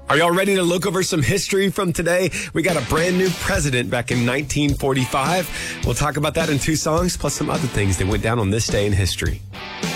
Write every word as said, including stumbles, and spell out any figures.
Are y'all ready to look over some history from today? We got a brand new president back in nineteen forty-five. We'll talk about that in two songs, plus some other things that went down on this day in history.